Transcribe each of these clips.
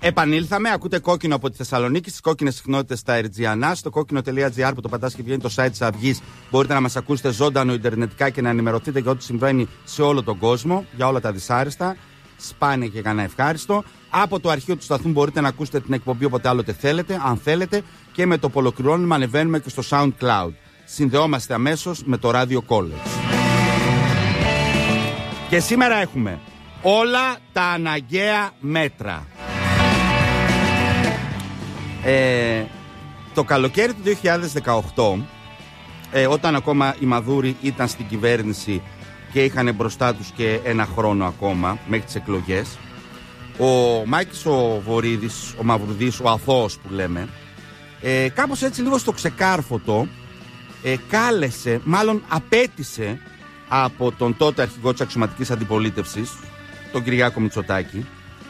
Επανήλθαμε, ακούτε Κόκκινο από τη Θεσσαλονίκη, στις κόκκινες συχνότητες στα Ερτζιανά, στο κόκκινο.gr που το πατάς και βγαίνει το site της Αυγής. Μπορείτε να μας ακούσετε ζωντανό ιντερνετικά και να ενημερωθείτε για ό,τι συμβαίνει σε όλο τον κόσμο, για όλα τα δυσάρεστα, σπάνια και κανένα ευχάριστο. Από το αρχείο του σταθμού μπορείτε να ακούσετε την εκπομπή όποτε άλλοτε θέλετε, αν θέλετε, και με το που ολοκληρώνουμε ανεβαίνουμε και στο SoundCloud. Συνδεόμαστε αμέσως με το Radio College. Και σήμερα έχουμε όλα τα αναγκαία μέτρα. Το καλοκαίρι του 2018, όταν ακόμα οι Μαδούροι ήταν στην κυβέρνηση και είχαν μπροστά τους και ένα χρόνο ακόμα μέχρι τις εκλογές, ο Μάκης ο Βορίδης, ο Μαυρουδής, ο αθώος που λέμε, κάπως έτσι λίγο στο ξεκάρφωτο κάλεσε, μάλλον απέτησε από τον τότε αρχηγό της αξιωματικής αντιπολίτευσης, τον Κυριάκο Μητσοτάκη,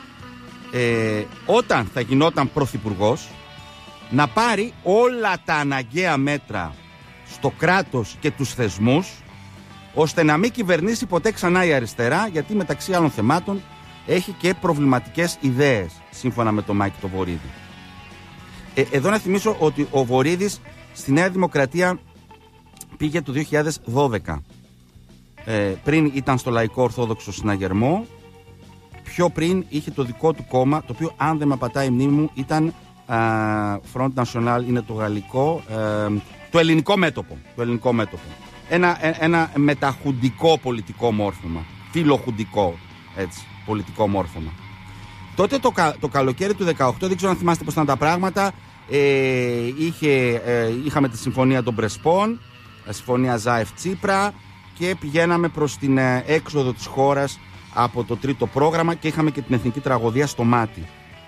όταν θα γινόταν πρωθυπουργός, να πάρει όλα τα αναγκαία μέτρα στο κράτος και τους θεσμούς, ώστε να μην κυβερνήσει ποτέ ξανά η αριστερά, γιατί μεταξύ άλλων θεμάτων έχει και προβληματικές ιδέες, σύμφωνα με τον Μάκη το Βορίδη. Εδώ να θυμίσω ότι ο Βορίδης στη Νέα Δημοκρατία πήγε το 2012. Πριν ήταν στο Λαϊκό Ορθόδοξο Συναγερμό, πιο πριν είχε το δικό του κόμμα, το οποίο αν δεν με απατάει η μνήμη μου ήταν Front National, είναι το γαλλικό, το ελληνικό μέτωπο. Ένα μεταχουντικό πολιτικό μόρφωμα, φιλοχουντικό έτσι, πολιτικό μόρφωμα. Τότε το καλοκαίρι του 2018, δεν ξέρω αν θυμάστε πώς ήταν τα πράγματα, είχαμε τη συμφωνία των Πρεσπών, συμφωνία Ζάεφ-Τσίπρα, και πηγαίναμε προς την έξοδο της χώρας από το τρίτο πρόγραμμα και είχαμε και την εθνική τραγωδία στο μάτι.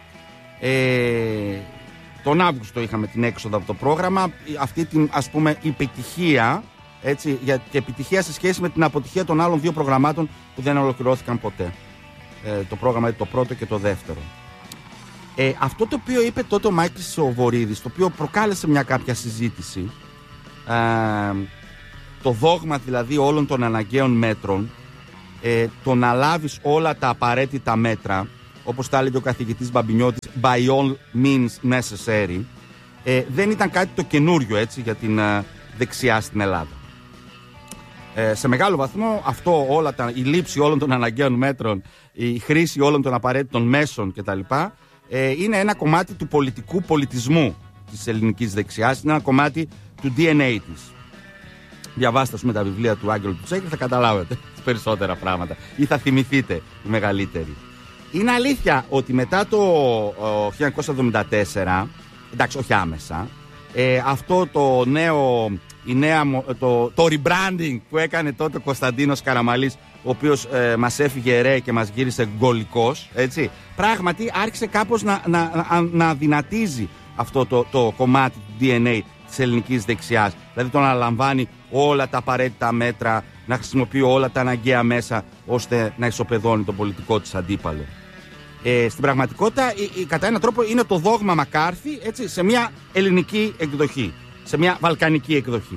Τον Αύγουστο είχαμε την έξοδο από το πρόγραμμα, αυτή την ας πούμε επιτυχία, έτσι, και επιτυχία σε σχέση με την αποτυχία των άλλων δύο προγραμμάτων που δεν ολοκληρώθηκαν ποτέ. Το πρόγραμμα το πρώτο και το δεύτερο. Αυτό το οποίο είπε τότε ο Μάκης ο Βορίδης, το οποίο προκάλεσε μια κάποια συζήτηση, το δόγμα δηλαδή όλων των αναγκαίων μέτρων, το να λάβεις όλα τα απαραίτητα μέτρα, όπως τα έλεγε ο καθηγητής Μπαμπινιώτης, by all means necessary, δεν ήταν κάτι το καινούριο έτσι για την δεξιά στην Ελλάδα. Σε μεγάλο βαθμό αυτό, η λήψη όλων των αναγκαίων μέτρων, η χρήση όλων των απαραίτητων μέσων κτλ, είναι ένα κομμάτι του πολιτικού πολιτισμού της ελληνικής δεξιάς, είναι ένα κομμάτι του DNA της. Διαβάστε με τα βιβλία του Άγγελου του Τσέκη, θα καταλάβετε περισσότερα πράγματα ή θα θυμηθείτε οι μεγαλύτεροι. Είναι αλήθεια ότι μετά το 1974, εντάξει όχι άμεσα, αυτό το νέο, το rebranding που έκανε τότε ο Κωνσταντίνος Καραμαλής, ο οποίος μας έφυγε ρε και μας γύρισε γκολικός, έτσι, πράγματι άρχισε κάπως να δυνατίζει αυτό το κομμάτι του DNA της ελληνικής δεξιάς. Δηλαδή το να λαμβάνει όλα τα απαραίτητα μέτρα, να χρησιμοποιεί όλα τα αναγκαία μέσα ώστε να ισοπεδώνει τον πολιτικό της αντίπαλο. Στην πραγματικότητα, κατά έναν τρόπο, είναι το δόγμα Μακάρθη, έτσι, σε μια ελληνική εκδοχή, σε μια βαλκανική εκδοχή.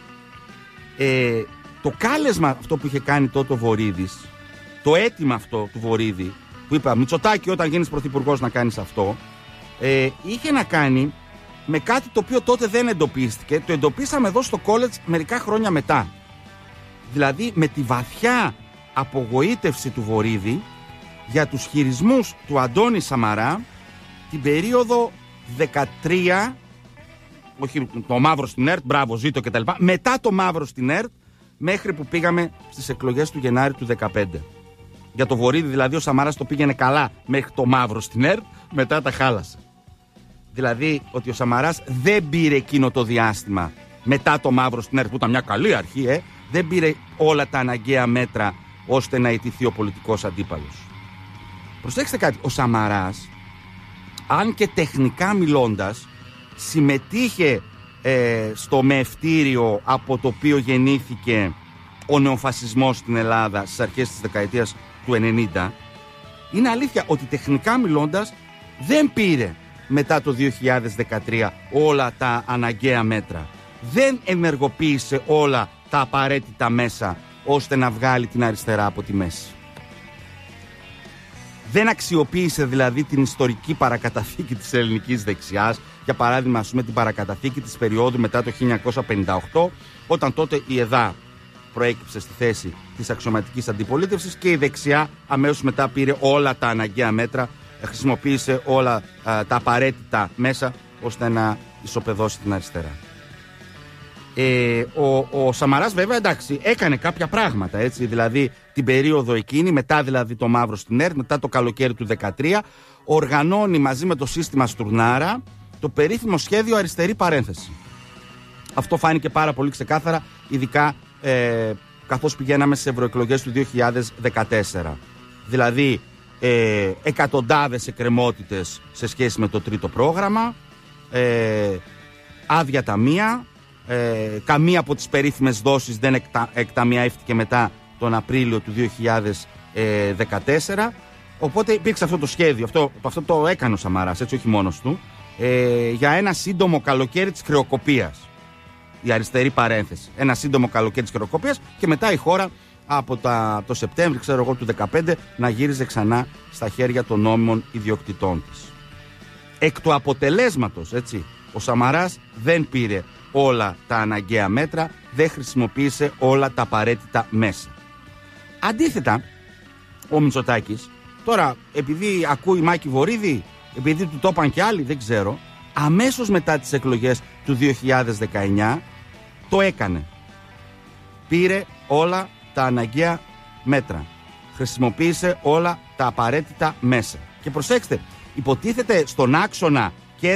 Το κάλεσμα αυτό που είχε κάνει τότε ο Βορίδης, το αίτημα αυτό του Βορίδη, που είπα Μητσοτάκη όταν γίνεις πρωθυπουργός να κάνεις αυτό, είχε να κάνει με κάτι το οποίο τότε δεν εντοπίστηκε, το εντοπίσαμε εδώ στο college μερικά χρόνια μετά. Δηλαδή με τη βαθιά απογοήτευση του Βορίδη για τους χειρισμούς του Αντώνη Σαμαρά την περίοδο 13, όχι το μαύρο στην ΕΡΤ, μπράβο ζήτω κτλ, μετά το μαύρο στην ΕΡΤ μέχρι που πήγαμε στις εκλογές του Γενάρη του 2015. Για το Βορίδη δηλαδή ο Σαμαράς το πήγαινε καλά μέχρι το μαύρο στην ΕΡΤ, μετά τα χάλασε. Δηλαδή ότι ο Σαμαράς δεν πήρε εκείνο το διάστημα μετά το μαύρο στην ΕΡΤ που ήταν μια καλή αρχή, δεν πήρε όλα τα αναγκαία μέτρα ώστε να ιτηθεί ο πολιτικός αντίπαλος. Προσέξτε κάτι, ο Σαμαράς, αν και τεχνικά μιλώντας, συμμετείχε στο μεευτήριο από το οποίο γεννήθηκε ο νεοφασισμός στην Ελλάδα στις αρχές της δεκαετίας του 90, είναι αλήθεια ότι τεχνικά μιλώντας δεν πήρε μετά το 2013 όλα τα αναγκαία μέτρα. Δεν ενεργοποίησε όλα τα απαραίτητα μέσα ώστε να βγάλει την αριστερά από τη μέση. Δεν αξιοποίησε δηλαδή την ιστορική παρακαταθήκη της ελληνικής δεξιάς, για παράδειγμα, ας πούμε, την παρακαταθήκη της περίοδου μετά το 1958, όταν τότε η ΕΔΑ προέκυψε στη θέση της αξιωματικής αντιπολίτευσης και η δεξιά αμέσως μετά πήρε όλα τα αναγκαία μέτρα, χρησιμοποίησε όλα τα απαραίτητα μέσα ώστε να ισοπεδώσει την αριστερά. Ο Σαμαράς βέβαια, εντάξει, έκανε κάποια πράγματα, έτσι, δηλαδή την περίοδο εκείνη, μετά δηλαδή το μαύρο στην ΕΡΤ, μετά το καλοκαίρι του 2013, οργανώνει μαζί με το σύστημα Στουρνάρα το περίφημο σχέδιο Αριστερή Παρένθεση. Αυτό φάνηκε πάρα πολύ ξεκάθαρα, ειδικά καθώς πηγαίναμε στις ευρωεκλογές του 2014. Δηλαδή εκατοντάδες εκκρεμότητες σε σχέση με το τρίτο πρόγραμμα, άδεια ταμεία, καμία από τις περίφημες δόσεις δεν εκταμιεύτηκε μετά τον Απρίλιο του 2014. Οπότε υπήρξε αυτό το σχέδιο, αυτό το έκανε ο Σαμαράς, έτσι, όχι μόνος του, για ένα σύντομο καλοκαίρι της χρεοκοπίας. Η αριστερή παρένθεση. Ένα σύντομο καλοκαίρι της χρεοκοπίας και μετά η χώρα από το Σεπτέμβρη, ξέρω εγώ, του 2015 να γύριζε ξανά στα χέρια των νόμιμων ιδιοκτητών της. Εκ του αποτελέσματος, έτσι, ο Σαμαράς δεν πήρε όλα τα αναγκαία μέτρα, δεν χρησιμοποίησε όλα τα απαραίτητα μέσα. Αντίθετα, ο Μητσοτάκης, τώρα επειδή ακούει Μάκη Βορίδη, επειδή του το είπαν κι άλλοι, δεν ξέρω, αμέσως μετά τις εκλογές του 2019 το έκανε. Πήρε όλα τα αναγκαία μέτρα. Χρησιμοποίησε όλα τα απαραίτητα μέσα. Και προσέξτε, υποτίθεται στον άξονα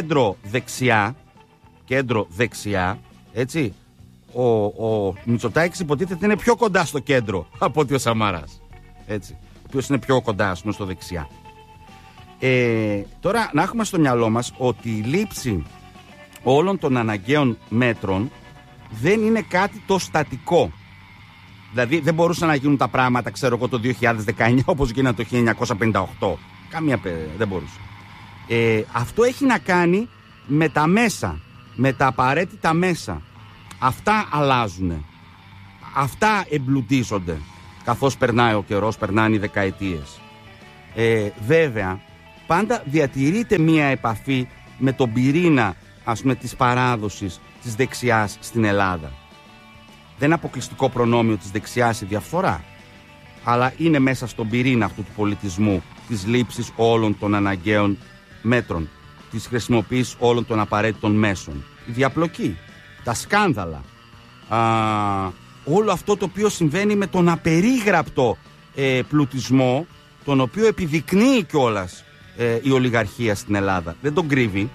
κέντρο-δεξιά, έτσι, ο Μητσοτάκης υποτίθεται είναι πιο κοντά στο κέντρο από ότι ο Σαμαράς, έτσι, ο οποίος είναι πιο κοντά, ας πούμε, στο δεξιά. Τώρα να έχουμε στο μυαλό μας ότι η λήψη όλων των αναγκαίων μέτρων δεν είναι κάτι το στατικό. Δηλαδή δεν μπορούσαν να γίνουν τα πράγματα, ξέρω εγώ, το 2019 όπως γίνανε το 1958. Δεν μπορούσε. Αυτό έχει να κάνει με τα μέσα, με τα απαραίτητα μέσα. Αυτά αλλάζουν. Αυτά εμπλουτίζονται καθώς περνάει ο καιρός, περνάνε οι δεκαετίες. Βέβαια, πάντα διατηρείται μία επαφή με τον πυρήνα, ας πούμε, της παράδοσης της δεξιάς στην Ελλάδα. Δεν είναι αποκλειστικό προνόμιο της δεξιάς η διαφθορά, αλλά είναι μέσα στον πυρήνα αυτού του πολιτισμού της λήψης όλων των αναγκαίων μέτρων, της χρησιμοποίησης όλων των απαραίτητων μέσων. Η διαπλοκή, τα σκάνδαλα, όλο αυτό το οποίο συμβαίνει με τον απερίγραπτο πλουτισμό, τον οποίο επιδεικνύει κιόλας η ολιγαρχία στην Ελλάδα. Δεν τον κρύβει.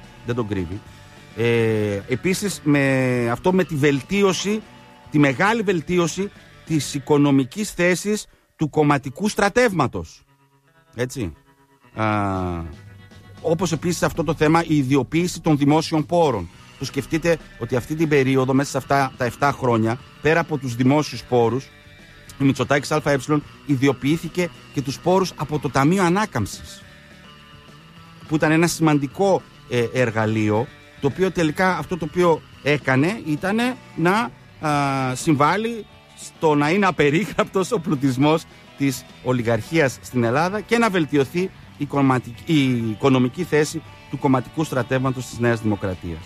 Επίσης με τη βελτίωση, τη μεγάλη βελτίωση της οικονομικής θέσης του κομματικού στρατεύματος. Έτσι. Όπως επίσης αυτό το θέμα, η ιδιοποίηση των δημόσιων πόρων. Το σκεφτείτε ότι αυτή την περίοδο, μέσα σε αυτά τα 7 χρόνια, πέρα από τους δημόσιους πόρους, η Μητσοτάκης ΑΕ ιδιοποιήθηκε και τους πόρους από το Ταμείο Ανάκαμψης, που ήταν ένα σημαντικό εργαλείο, το οποίο τελικά αυτό το οποίο έκανε ήταν να συμβάλλει στο να είναι απερίγραπτος ο πλουτισμός της ολιγαρχίας στην Ελλάδα και να βελτιωθεί η οικονομική θέση του κομματικού στρατεύματος της Νέας Δημοκρατίας.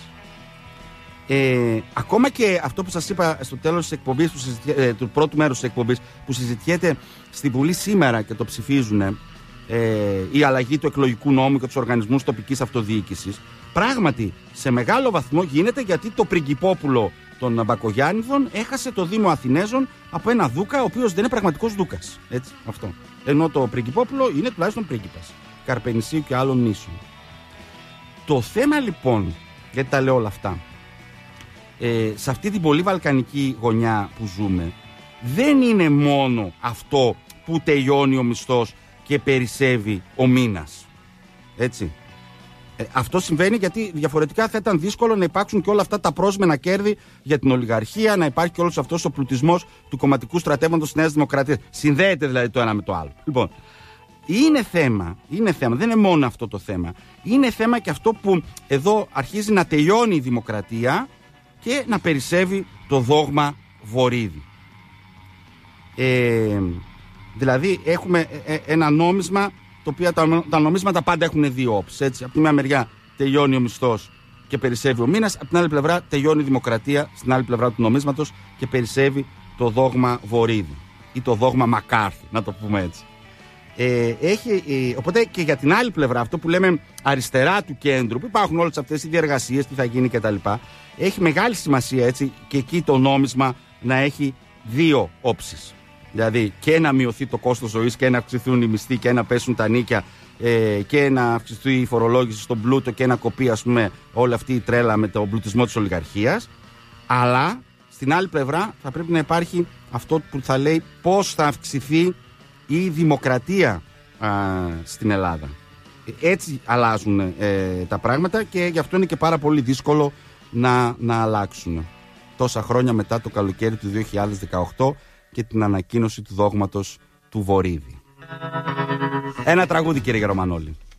Ακόμα και αυτό που σας είπα στο τέλος της εκπομπής, του πρώτου μέρους της εκπομπής, που συζητιέται στη Βουλή σήμερα και το ψηφίζουν, η αλλαγή του εκλογικού νόμου και τους οργανισμούς τοπικής αυτοδιοίκησης, πράγματι σε μεγάλο βαθμό γίνεται γιατί το πριγκιπόπουλο των Μπακογιάννηδων έχασε το Δήμο Αθηνέζων από ένα δούκα ο οποίος δεν είναι πραγματικός δούκας. Έτσι, αυτό. Ενώ το πριγκιπόπουλο είναι τουλάχιστον πρίγκιπας Καρπενησίου και άλλων νήσων. Το θέμα λοιπόν, γιατί τα λέω όλα αυτά, σε αυτή την πολύ βαλκανική γωνιά που ζούμε, δεν είναι μόνο αυτό που τελειώνει ο μισθός και περισσεύει ο μήνας. Έτσι. Αυτό συμβαίνει γιατί διαφορετικά θα ήταν δύσκολο να υπάρξουν και όλα αυτά τα πρόσμενα κέρδη για την ολιγαρχία, να υπάρχει και όλος αυτός ο πλουτισμός του κομματικού στρατεύματος της Νέας Δημοκρατίας. Συνδέεται δηλαδή το ένα με το άλλο. Λοιπόν, είναι θέμα, δεν είναι μόνο αυτό το θέμα. Είναι θέμα και αυτό που εδώ αρχίζει να τελειώνει η δημοκρατία και να περισσεύει το δόγμα Βορίδη. Δηλαδή έχουμε ένα νόμισμα το οποίο τα νομίσματα πάντα έχουν δύο όψεις. Από τη μια μεριά τελειώνει ο μισθός και περισσεύει ο μήνας, από την άλλη πλευρά τελειώνει η δημοκρατία στην άλλη πλευρά του νομίσματος και περισσεύει το δόγμα Βορίδη ή το δόγμα Μακάρθη, να το πούμε έτσι. Οπότε και για την άλλη πλευρά, αυτό που λέμε αριστερά του κέντρου, που υπάρχουν όλες αυτές οι διεργασίες, τι θα γίνει κτλ., έχει μεγάλη σημασία έτσι και εκεί το νόμισμα να έχει δύο όψεις. Δηλαδή και να μειωθεί το κόστος ζωής και να αυξηθούν οι μισθοί και να πέσουν τα νίκια και να αυξηθεί η φορολόγηση στον πλούτο και να κοπεί, ας πούμε, όλη αυτή η τρέλα με τον πλουτισμό της ολιγαρχίας. Αλλά στην άλλη πλευρά θα πρέπει να υπάρχει αυτό που θα λέει πώς θα αυξηθεί η δημοκρατία στην Ελλάδα. Έτσι αλλάζουν τα πράγματα και γι' αυτό είναι και πάρα πολύ δύσκολο να αλλάξουν τόσα χρόνια μετά το καλοκαίρι του 2018 και την ανακοίνωση του δόγματος του Βορίδη. Ένα τραγούδι, κύριε Γερομανόλη.